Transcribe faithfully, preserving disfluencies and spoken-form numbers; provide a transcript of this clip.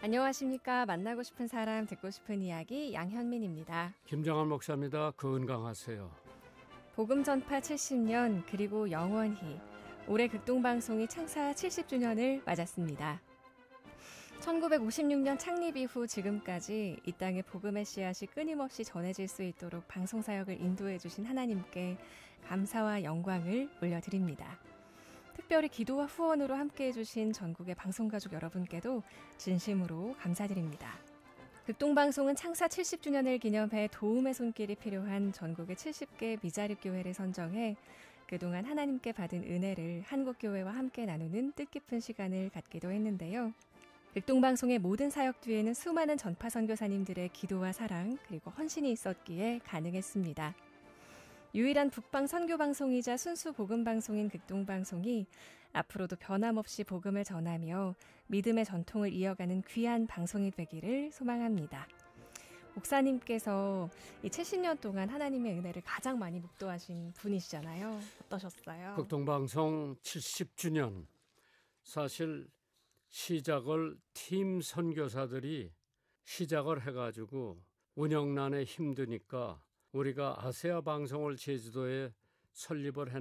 안녕하십니까. 만나고 싶은 사람, 듣고 싶은 이야기 양현민입니다. 김정한 목사입니다. 건강하세요. 복음 전파 칠십 년 그리고 영원히 올해 극동방송이 창사 칠십 주년을 맞았습니다. 천구백오십육 년 창립 이후 지금까지 이 땅에 복음의 씨앗이 끊임없이 전해질 수 있도록 방송사역을 인도해 주신 하나님께 감사와 영광을 올려드립니다. 특별히 기도와 후원으로 함께해 주신 전국의 방송가족 여러분께도 진심으로 감사드립니다. 극동방송은 창사 칠십 주년을 기념해 도움의 손길이 필요한 전국의 칠십 개 미자립교회를 선정해 그동안 하나님께 받은 은혜를 한국교회와 함께 나누는 뜻깊은 시간을 갖기도 했는데요. 극동방송의 모든 사역 뒤에는 수많은 전파 선교사님들의 기도와 사랑 그리고 헌신이 있었기에 가능했습니다. 유일한 북방 선교방송이자 순수 복음방송인 극동방송이 앞으로도 변함없이 복음을 전하며 믿음의 전통을 이어가는 귀한 방송이 되기를 소망합니다. 목사님께서 이 칠십 년 동안 하나님의 은혜를 가장 많이 묵도하신 분이시잖아요. 어떠셨어요? 극동방송 칠십 주년. 사실 시작을 팀 선교사들이 시작을 해가지고 운영난에 힘드니까 우리가 아세아 방송을 제주도에 설립을